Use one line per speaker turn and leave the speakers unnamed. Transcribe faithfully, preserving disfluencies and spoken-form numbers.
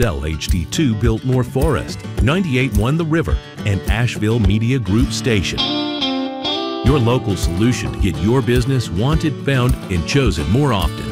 L H D two built North Forest, ninety-eight point one The River, and Asheville Media Group Station. Your local solution to get your business wanted, found, and chosen more often.